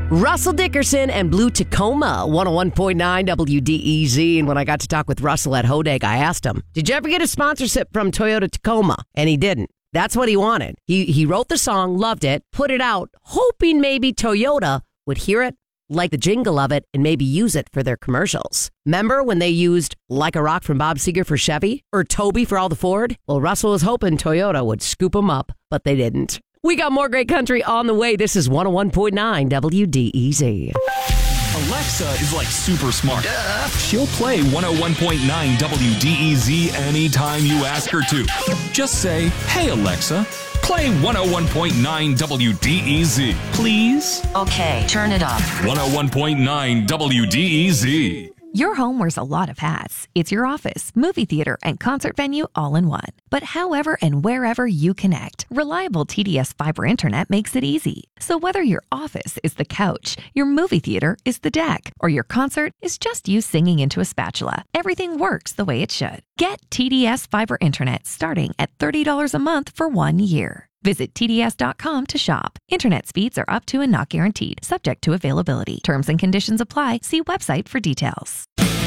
Russell Dickerson and Blue Tacoma, 101.9 WDEZ. And when I got to talk with Russell at Hodeg, I asked him, did you ever get a sponsorship from Toyota Tacoma? And he didn't. That's what he wanted. He wrote the song, loved it, put it out, hoping maybe Toyota would hear it, like the jingle of it, and maybe use it for their commercials. Remember when they used Like a Rock from Bob Seger for Chevy? Or Toby for all the Ford? Well, Russell was hoping Toyota would scoop them up, but they didn't. We got more great country on the way. This is 101.9 WDEZ. Alexa is like super smart. She'll play 101.9 WDEZ anytime you ask her to. Just say, hey, Alexa, play 101.9 WDEZ, please. Okay, turn it off. 101.9 WDEZ. Your home wears a lot of hats. It's your office, movie theater, and concert venue all in one. But however and wherever you connect, reliable TDS fiber internet makes it easy. So whether your office is the couch, your movie theater is the deck, or your concert is just you singing into a spatula, everything works the way it should. Get TDS fiber internet starting at $30 a month for 1 year. Visit TDS.com to shop. Internet speeds are up to and not guaranteed, subject to availability. Terms and conditions apply. See website for details.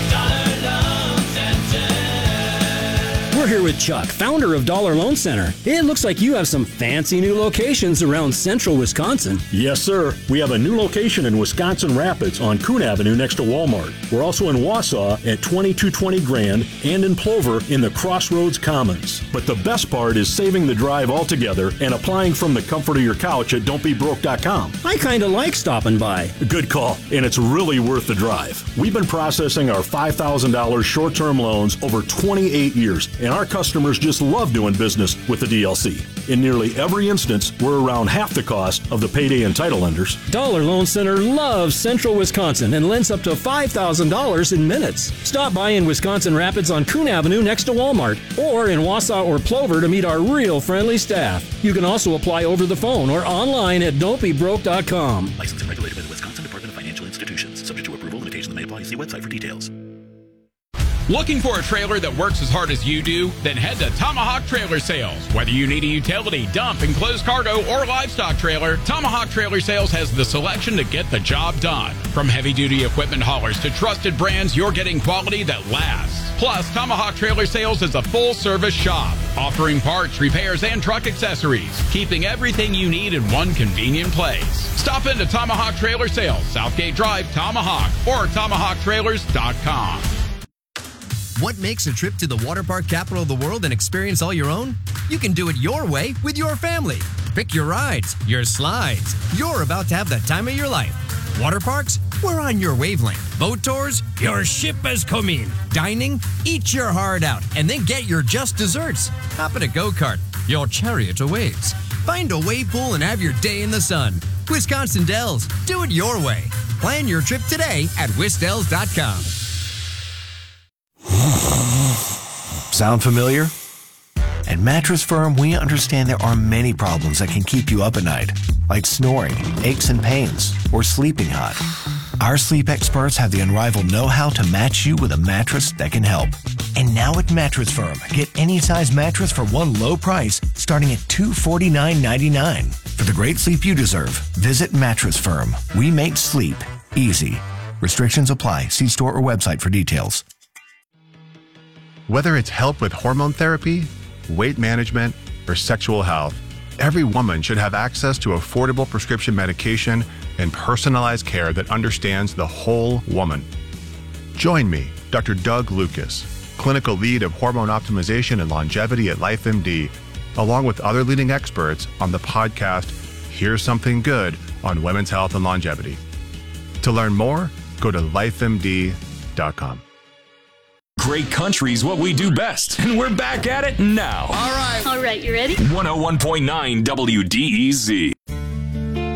We're here with Chuck, founder of Dollar Loan Center. It looks like you have some fancy new locations around central Wisconsin. Yes, sir. We have a new location in Wisconsin Rapids on Coon Avenue next to Walmart. We're also in Wausau at 2220 Grand and in Plover in the Crossroads Commons. But the best part is saving the drive altogether and applying from the comfort of your couch at don'tbebroke.com. I kind of like stopping by. Good call, and it's really worth the drive. We've been processing our $5,000 short-term loans over 28 years, and our customers just love doing business with the DLC. In nearly every instance, we're around half the cost of the payday and title lenders. Dollar Loan Center loves central Wisconsin and lends up to $5,000 in minutes. Stop by in Wisconsin Rapids on Coon Avenue next to Walmart, or in Wausau or Plover to meet our real friendly staff. You can also apply over the phone or online at don'tbebroke.com. Licensed and regulated by the Wisconsin Department of Financial Institutions. Subject to approval, limitations may apply. See website for details. Looking for a trailer that works as hard as you do? Then head to Tomahawk Trailer Sales. Whether you need a utility, dump, enclosed cargo, or livestock trailer, Tomahawk Trailer Sales has the selection to get the job done. From heavy-duty equipment haulers to trusted brands, you're getting quality that lasts. Plus, Tomahawk Trailer Sales is a full-service shop, offering parts, repairs, and truck accessories, keeping everything you need in one convenient place. Stop into Tomahawk Trailer Sales, Southgate Drive, Tomahawk, or TomahawkTrailers.com. What makes a trip to the water park capital of the world an experience all your own? You can do it your way with your family. Pick your rides, your slides. You're about to have the time of your life. Water parks? We're on your wavelength. Boat tours? Your ship has come in. Dining? Eat your heart out and then get your just desserts. Hop in a go-kart. Your chariot awaits. Find a wave pool and have your day in the sun. Wisconsin Dells. Do it your way. Plan your trip today at wisdells.com. Sound familiar? At Mattress Firm, we understand there are many problems that can keep you up at night, like snoring, aches and pains, or sleeping hot. Our sleep experts have the unrivaled know-how to match you with a mattress that can help. And now at Mattress Firm, get any size mattress for one low price starting at $249.99. For the great sleep you deserve, visit Mattress Firm. We make sleep easy. Restrictions apply. See store or website for details. Whether it's help with hormone therapy, weight management, or sexual health, every woman should have access to affordable prescription medication and personalized care that understands the whole woman. Join me, Dr. Doug Lucas, clinical lead of hormone optimization and longevity at LifeMD, along with other leading experts on the podcast, Here's Something Good on Women's Health and Longevity. To learn more, go to lifemd.com. Great country's what we do best, and we're back at it now. All right, you ready? 101.9 WDEZ.